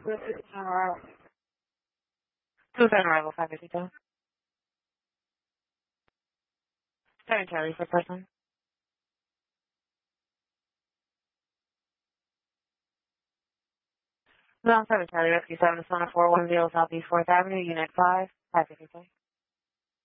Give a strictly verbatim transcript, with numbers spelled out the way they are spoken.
Uh, Tuesday arrival, five fifty-two. Sanitary for person. No, sanitary rescue seven, Sona four one zero Southeast fourth Avenue, Unit five, five fifty-two.